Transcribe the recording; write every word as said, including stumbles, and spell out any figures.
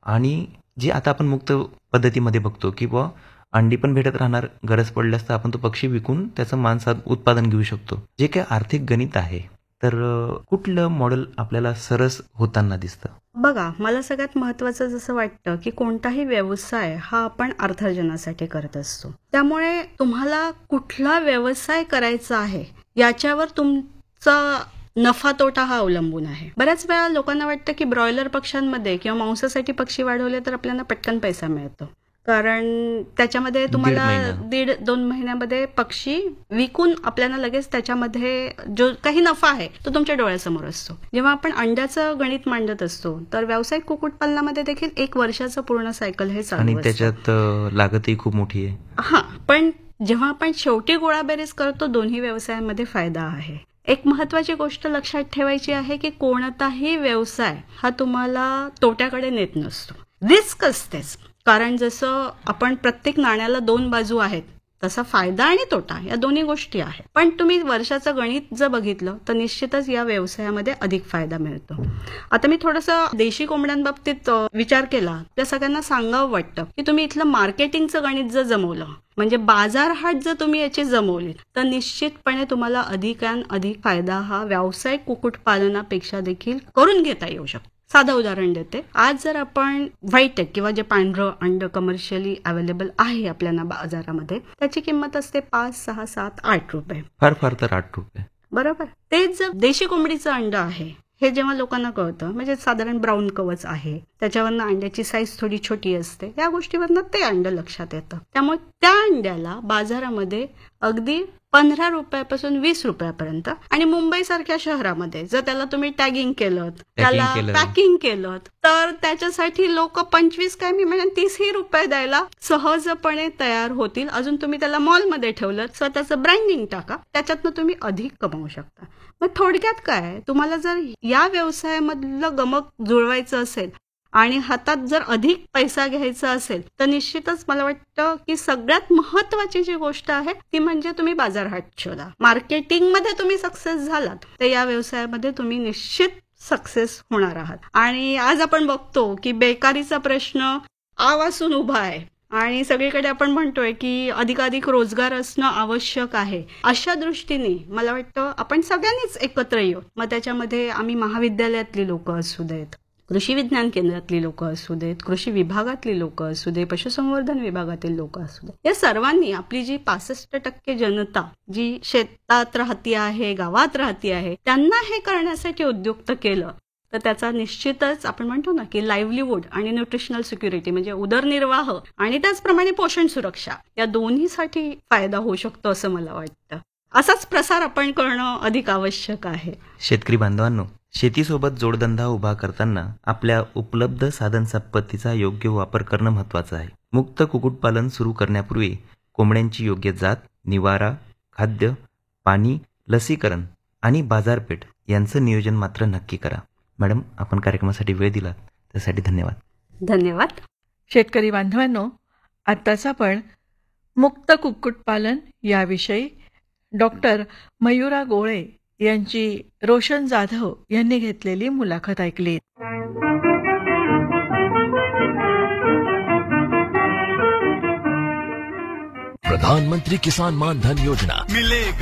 आणि जे आता आपण मुक्त पद्धतीमध्ये बघतो की बुवा अंडी पण भेटत राहणार, गरज पडल्यास तर आपण तो पक्षी विकून त्याचं मांस उत्पादन घेऊ शकतो. जे काही आर्थिक गणित आहे, तर कुठलं मॉडेल आपल्याला सरस होताना दिसतं? बघा, मला सगळ्यात महत्वाचं जसं वाटतं की कोणताही व्यवसाय हा आपण अर्थार्जनासाठी करत असतो. त्यामुळे तुम्हाला कुठला व्यवसाय करायचा आहे याच्यावर तुमचा नफा तोटा हा अवलंबून आहे. बऱ्याच वेळा लोकांना वाटतं की ब्रॉयलर पक्ष्यांमध्ये किंवा मांसासाठी पक्षी वाढवले तर आपल्याला पटकन पैसा मिळतो, कारण त्याच्यामध्ये तुम्हाला दीड दोन महिन्यामध्ये पक्षी विकून आपल्याला लगेच त्याच्यामध्ये जो काही नफा आहे तो तुमच्या डोळ्यासमोर असतो. जेव्हा आपण अंड्याचं गणित मांडत असतो तर व्यावसायिक कुक्कुटपालनामध्ये देखील एक वर्षाचं पूर्ण सायकल हे चालू आणि असतं. त्याच्यात लागतही खूप मोठी आहे. हा, पण जेव्हा आपण शेवटी गोळाबेरीज करतो दोन्ही व्यवसायांमध्ये फायदा आहे. एक महत्वाची गोष्ट लक्षात ठेवायची आहे की कोणताही व्यवसाय हा तुम्हाला तोट्याकडे नेत नसतो, रिस्क असतेच. कारण जसं आपण प्रत्येक नाण्याला दोन बाजू आहेत तसा फायदा आणि तोटा या दोन्ही गोष्टी आहेत. पण तुम्ही वर्षाचं गणित जर बघितलं तर निश्चितच या व्यवसायामध्ये अधिक फायदा मिळतो. आता मी थोडंसं देशी कोंबड्यांबाबतीत विचार केला तर सगळ्यांना सांगावं वाटतं की तुम्ही इथलं मार्केटिंगचं गणित जर जमवलं, म्हणजे बाजारहाट जर तुम्ही याची जमवली तर निश्चितपणे तुम्हाला अधिकान अधिक फायदा हा व्यावसायिक कुक्कुटपालनापेक्षा देखील करून घेता येऊ शकतो. साधं उदाहरण देते. आज जर आपण व्हाईट एग किंवा जे पांढरं अंड कमर्शियली अवेलेबल आहे आपल्याला बाजारामध्ये, त्याची किंमत असते पाच सहा सात आठ रुपये, फार फार तर आठ रुपये, बरोबर. तेच जर देशी कोंबडीचं अंड आहे हे जेव्हा लोकांना कळतं, म्हणजे साधारण ब्राऊन कवच आहे, त्याच्यावरनं अंड्याची साईज थोडी छोटी असते, या गोष्टीवरनं ते अंड लक्षात येतं. त्यामुळे त्या अंड्याला बाजारामध्ये अगदी पंधरा रुपयापासून वीस रुपयापर्यंत, आणि मुंबई सारख्या शहरामध्ये जर त्याला तुम्ही टॅगिंग केलं, त्याला पॅकिंग केलं, तर त्याच्यासाठी लोक पंचवीस काय मी म्हणजे तीसही रुपये द्यायला सहजपणे तयार होतील. अजून तुम्ही त्याला मॉलमध्ये ठेवलं, स्वतःचं ब्रँडिंग टाका, त्याच्यातनं तुम्ही अधिक कमावू शकता. मग थोडक्यात काय, तुम्हाला जर या व्यवसायामधलं गमक जुळवायचं असेल आणि हातात जर अधिक पैसा घ्यायचा असेल तर निश्चितच मला वाटतं की सगळ्यात महत्वाची जी गोष्ट आहे ती म्हणजे तुम्ही बाजारहाट शोधा. मार्केटिंगमध्ये तुम्ही सक्सेस झालात तर या व्यवसायामध्ये तुम्ही निश्चित सक्सेस होणार आहात. आणि आज आपण बघतो की बेकारीचा प्रश्न आवासून उभा आहे आणि सगळीकडे आपण म्हणतोय की अधिकाधिक रोजगार असणं आवश्यक आहे. अशा दृष्टीने मला वाटतं आपण सगळ्यांनीच एकत्र येऊ. मग त्याच्यामध्ये आम्ही महाविद्यालयातली लोक असू देत, कृषी विज्ञान केंद्रातली लोक असू देत, कृषी विभागातली लोक असू दे, पशुसंवर्धन विभागातील लोक असू दे, या सर्वांनी आपली जी पासष्ट टक्के जनता जी शेतात राहती आहे, गावात राहती आहे, त्यांना हे करण्यासाठी उद्युक्त केलं तर त्याचा निश्चितच आपण म्हणतो ना की लाईव्हलीहूड आणि न्यूट्रिशनल सिक्युरिटी म्हणजे उदरनिर्वाह आणि त्याचप्रमाणे पोषण सुरक्षा या दोन्हीसाठी फायदा होऊ शकतो असं मला वाटतं. असाच प्रसार आपण करणं अधिक आवश्यक आहे. शेतकरी बांधवांनो, शेतीसोबत जोडधंदा उभा करताना आपल्या उपलब्ध साधन संपत्तीचा योग्य वापर करणं महत्वाचं आहे. मुक्त कुक्कुटपालन सुरू करण्यापूर्वी कोंबड्यांची योग्य जात, निवारा, खाद्य, पाणी, लसीकरण आणि बाजारपेठ यांचं नियोजन मात्र नक्की करा. मॅडम, आपण कार्यक्रमासाठी वेळ दिलात त्यासाठी धन्यवाद. धन्यवाद. शेतकरी बांधवांनो, आत्ताच आपण मुक्त कुक्कुटपालन याविषयी डॉक्टर मयुरा गोळे यांची रोशन जाधव यांनी घेतलेली मुलाखत ऐकली. प्रधानमंत्री किसान मान धन योजना मिलेगा